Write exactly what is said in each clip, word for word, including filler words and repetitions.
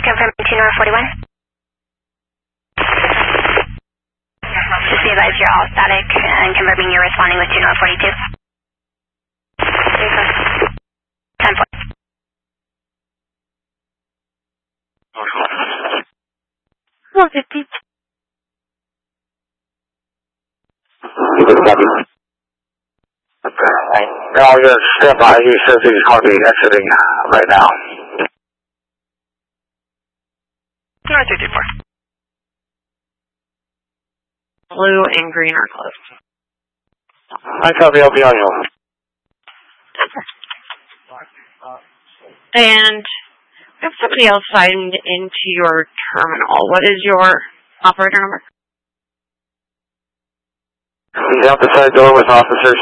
Confirming two North forty-one. Just be advised you're all static and confirming you're responding with two North forty-two. ten four. four fifty. Okay. Now you're stand by. He says he's going to be exiting right now. North fifty-four. Blue and green are closed. I copy. I'll be on you. And we have somebody else signed into your terminal. What is your operator number? He's out the side door with officers.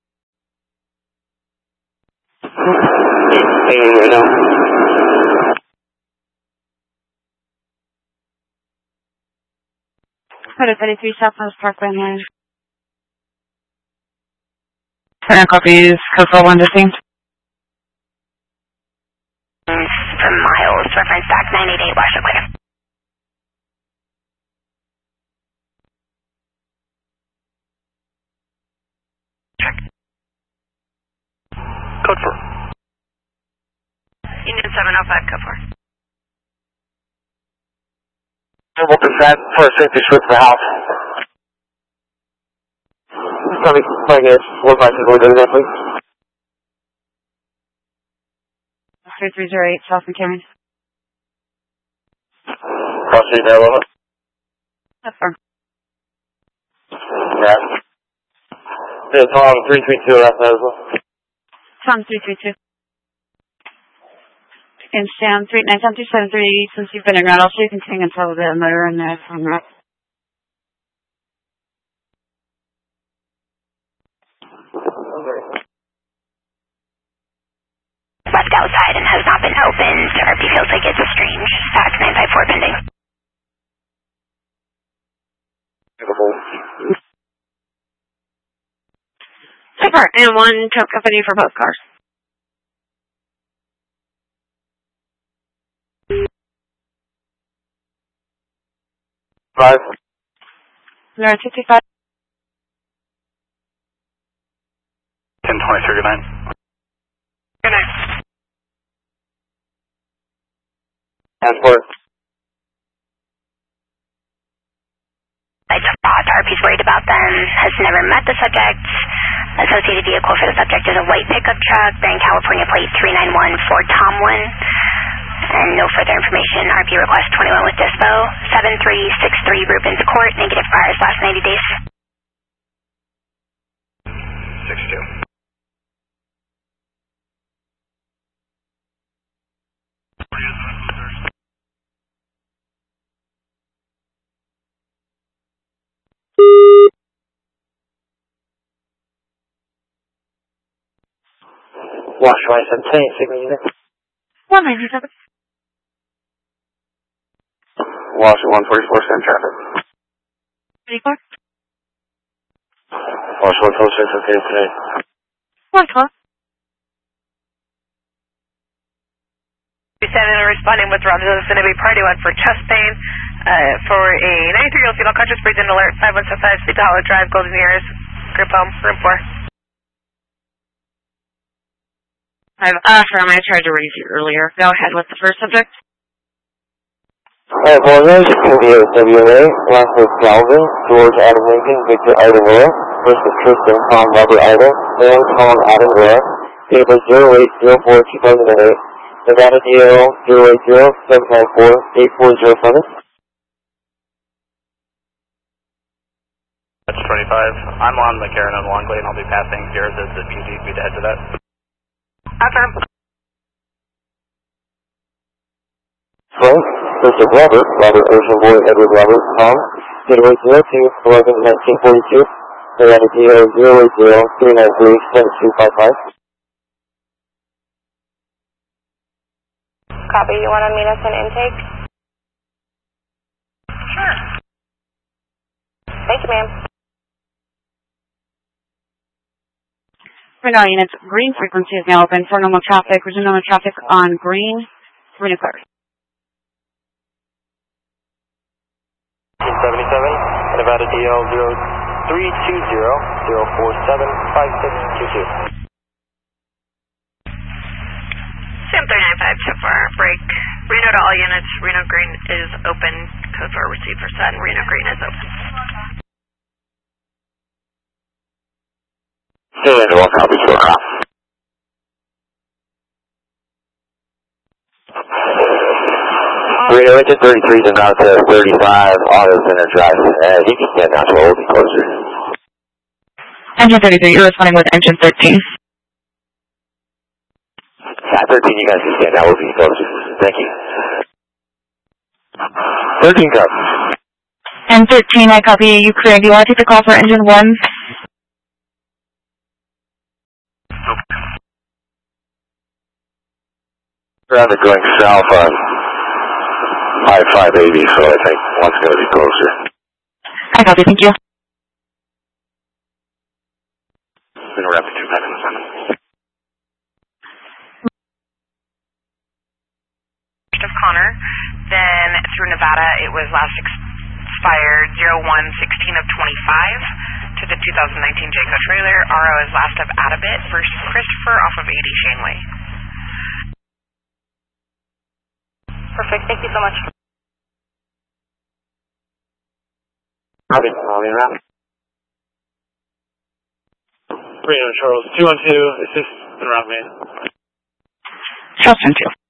Hey, right now. Code thirty-three Southwest Parkway, man. Current copies, code four one distinct. From Miles, reference back nine eight eight, wash clear. Check. Code four. Union seven oh five, code four. We'll consent for a safety switch for the house. Let me play this. What am I going to do that, please? three three zero eight, South McCarran. Cross street there, Lola. That's fine. Yeah. Yeah, Tom, three three two, that's as well. Tom three three two. And Sam three nine seven two seven three. Since you've been around, I'll see if you can until the motor and the phone rack. Left outside and has not been opened. R P feels like it's a strange. Fax nine five four pending. Super. And one tow company for both cars. Five. Zero fifty-five. ten twenty-three, good night. Good night. Transport. I thought R P's worried about them, has never met the subject. Associated vehicle for the subject is a white pickup truck bearing California plate three nine one for Tomlin. And no further information. R P request twenty-one with dispo. seven three six three Rubens Court. Negative priors last ninety days. six two. Wash right seventeen, signal unit. one ninety-seven. Wash at one forty-four, send traffic. thirty-four. Wash one twenty-six, okay today. one twelve. seven responding with Rob Jones, going to be party one for chest pain. Uh, for a ninety-three-year-old female conscious breathing alert, five one seven five, Speed to Hollow Drive, Golden Ears, group home, room four. I've affirmed. I tried to raise you earlier. Go ahead with the first subject. Alright, Warriors, W A, last is Calvin, George Adam Lincoln, Victor Ida Vera, first is Tristan, Tom Robert Ida, Dan Tom Adam Vera, date of birth zero eight zero four two thousand eight, Nevada D L zero eight zero seven nine four eight four zero seven. That's twenty-five. I'm on McCarran on Longley and I'll be passing here. Does the B G need to head to that? Affirm. Frank, first is Robert, Robert Ocean Boy, Edward Robert, Tom, date of birth zero two eleven nineteen forty-two, Nevada D L zero eight zero three nine three seven two five five. Copy. You want to meet us in intake? Sure. Thank you, ma'am. For now, units, green frequency is now open for normal traffic. Resume normal traffic on green. Three cars. seventy-seven, Nevada D L zero three two zero zero four seven five six two two. Sam three nine five so far, break. Reno to all units, Reno Green is open, code four received for Sun, Reno Green is open. Hey, Andrew, one copy, four off. Reno engine thirty-three is about to thirty-five, auto center drive. Uh, he can stand down to a little bit closer. Engine thirty-three, you're responding with engine thirteen. Yeah, thirteen, you guys can stand down a little bit closer. Thank you. thirteen, go. And thirteen, I copy you, Craig. Do you want to take the call for engine one? Traffic going south on I five eighty, so I think one's going to be closer. I copy, thank you. Been around for two minutes. Of Connor, then through Nevada it was last expired zero one sixteen of twenty-five to the two thousand nineteen Jayco trailer. R O is last of Adabit for Christopher off of eighty Shanley. Perfect, thank you so much. Copy, I'll be around. Reno Charles, two one two, assist, and route man. Charles one two.